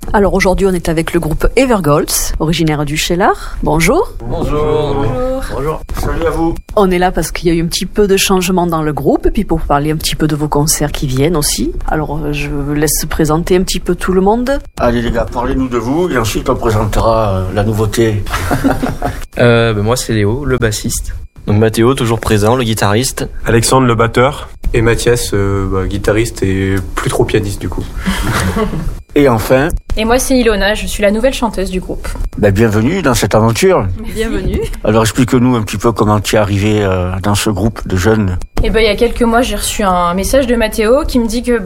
Alors aujourd'hui, on est avec le groupe Evergolds, originaire du Cheylard. Bonjour. Bonjour. Bonjour. Salut à vous. On est là parce qu'il y a eu un petit peu de changement dans le groupe et puis pour parler un petit peu de vos concerts qui viennent aussi. Alors je vous laisse présenter un petit peu tout le monde. Allez les gars, parlez-nous de vous et ensuite on présentera la nouveauté. Moi c'est Léo, le bassiste. Donc Mathéo, toujours présent, le guitariste. Alexandre, le batteur. Et Mathias, guitariste et plus trop pianiste du coup. Et enfin... Et moi c'est Ilona, je suis la nouvelle chanteuse du groupe. Bienvenue dans cette aventure. Bienvenue. Alors explique-nous un petit peu comment tu es arrivé dans ce groupe de jeunes. Et il y a quelques mois, j'ai reçu un message de Mathéo qui me dit que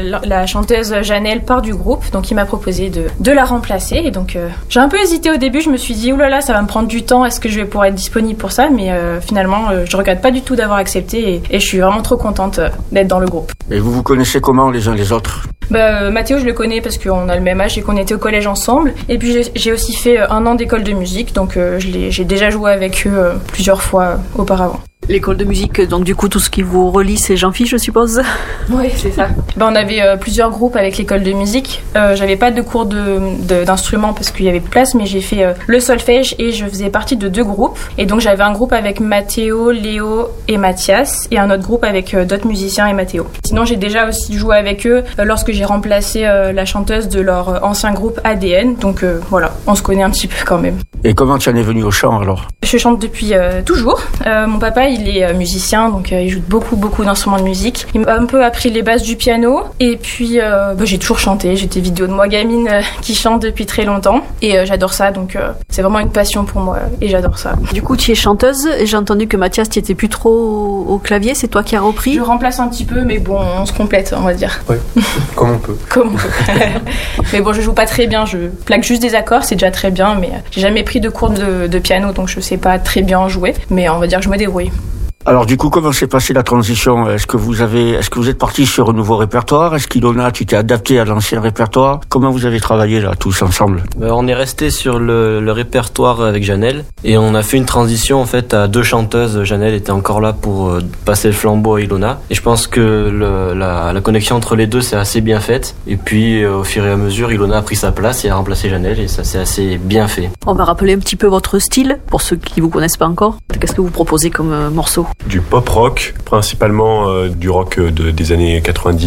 la chanteuse Janelle part du groupe, donc il m'a proposé de la remplacer. Et donc j'ai un peu hésité au début, je me suis dit oulala, ça va me prendre du temps, est-ce que je vais pouvoir être disponible pour ça? Mais finalement, je regrette pas du tout d'avoir accepté et je suis vraiment trop contente d'être dans le groupe. Et vous vous connaissez comment les uns les autres? Mathéo, je le connais parce qu'on a le même âge et qu'on était au collège ensemble. Et puis j'ai aussi fait 1 an d'école de musique, donc j'ai déjà joué avec eux plusieurs fois auparavant. L'école de musique, donc du coup tout ce qui vous relie c'est Jean-Philippe, je suppose. Oui, c'est ça. On avait plusieurs groupes avec l'école de musique. J'avais pas de cours d'instruments parce qu'il y avait place, mais j'ai fait le solfège et je faisais partie de 2 groupes. Et donc j'avais un groupe avec Mathéo, Léo et Mathias et un autre groupe avec d'autres musiciens et Mathéo. Sinon j'ai déjà aussi joué avec eux lorsque j'ai remplacé la chanteuse de leur ancien groupe ADN. Donc voilà, on se connaît un petit peu quand même. Et comment tu en es venu au chant alors? Je chante depuis toujours. Mon papa il est musicien, donc il joue beaucoup d'instruments de musique. Il m'a un peu appris les bases du piano et puis j'ai toujours chanté. J'ai des vidéos de moi gamine qui chante depuis très longtemps et j'adore ça, donc c'est vraiment une passion pour moi et j'adore ça. Du coup tu es chanteuse et j'ai entendu que Mathias tu étais plus trop au clavier, c'est toi qui as repris? Je remplace un petit peu mais bon on se complète on va dire. Ouais, comme on peut. Comme on peut. Mais bon je joue pas très bien, je plaque juste des accords, c'est déjà très bien, mais j'ai jamais pris de cours de piano donc je sais pas très bien jouer, mais on va dire que je me débrouille. Alors du coup, comment s'est passée la transition? Est-ce que vous êtes partis sur un nouveau répertoire? Est-ce qu'Ilona, tu t'es adapté à l'ancien répertoire? Comment vous avez travaillé là, tous ensemble? On est resté sur le répertoire avec Janelle et on a fait une transition en fait à 2 chanteuses. Janelle était encore là pour passer le flambeau à Ilona et je pense que la connexion entre les deux s'est assez bien faite. Et puis au fur et à mesure, Ilona a pris sa place et a remplacé Janelle et ça s'est assez bien fait. On va rappeler un petit peu votre style pour ceux qui vous connaissent pas encore. Qu'est-ce que vous proposez comme morceau? Du pop rock, principalement du rock des années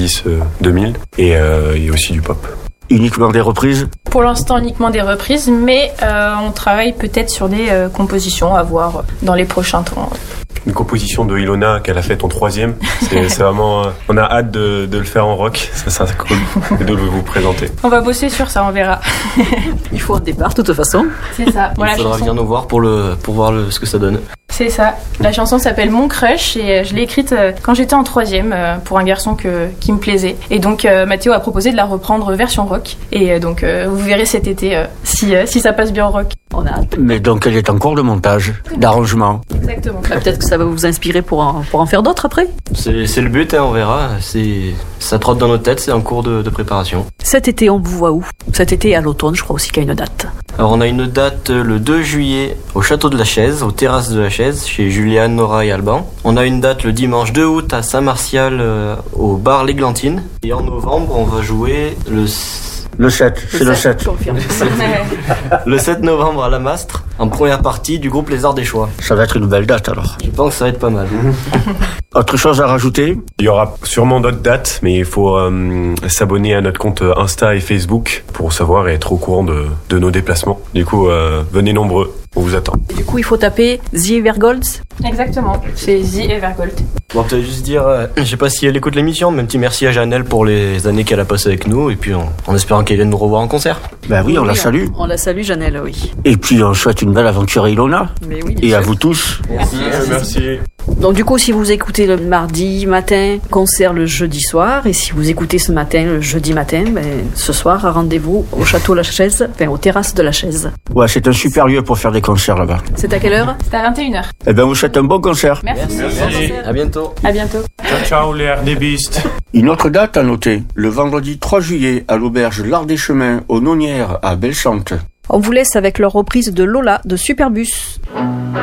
90-2000 et aussi du pop. Uniquement des reprises? Pour l'instant uniquement des reprises, mais on travaille peut-être sur des compositions à voir dans les prochains temps. Une composition de Ilona qu'elle a faite en 3e. C'est vraiment... on a hâte de le faire en rock. Ça sera cool et de vous présenter. On va bosser sur ça, on verra. Il faut un départ de toute façon. C'est ça. Il faudra venir nous voir pour voir ce que ça donne. C'est ça. La chanson s'appelle Mon Crush et je l'ai écrite quand j'étais en 3e pour un garçon qui me plaisait. Et donc Mathéo a proposé de la reprendre version rock. Et donc vous verrez cet été si ça passe bien en rock. On a hâte. Mais donc elle est en cours de montage, d'arrangement. Exactement. Peut-être que ça va vous inspirer pour en faire d'autres après. C'est le but, on verra. Ça trotte dans notre tête, c'est en cours de préparation. Cet été, on vous voit où? Cet été à l'automne, je crois aussi qu'il y a une date. Alors on a une date le 2 juillet au Château de la Chaise, aux terrasses de la Chaise, chez Juliane, Nora et Alban. On a une date le dimanche 2 août à Saint-Martial au bar l'Églantine. Et en novembre, on va jouer le 7, c'est le 7. Le 7 novembre à la Mastre, en première partie du groupe Les Arts des Choix. Ça va être une belle date alors. Je pense que ça va être pas mal. Autre chose à rajouter? Il y aura sûrement d'autres dates, mais il faut s'abonner à notre compte Insta et Facebook pour savoir et être au courant de nos déplacements. Du coup, venez nombreux, on vous attend. Du coup, il faut taper The Evergolds. Exactement, c'est The Evergold. Bon, peut-être juste dire, je sais pas si elle écoute l'émission, mais un petit merci à Janelle pour les années qu'elle a passées avec nous, et puis en espérant qu'elle vienne nous revoir en concert. Ben oui, on la salue. On la salue, Janelle, oui. Et puis on souhaite une belle aventure à Ilona. Mais oui, et à vous tous. Merci. Donc du coup, si vous écoutez le mardi matin, concert le jeudi soir, et si vous écoutez ce matin, le jeudi matin, ce soir, rendez-vous au Château La Chaise, aux terrasses de la Chaise. Ouais, c'est un super lieu pour faire des concerts là-bas. C'est à quelle heure? C'est à 21h. Eh ben, vous souhaite un bon concert. Merci. À bientôt. À bientôt. Ciao les RDBistes. Une autre date à noter, le vendredi 3 juillet à l'auberge L'Art des Chemins aux Nonières à Belchante. On vous laisse avec leur reprise de Lola de Superbus.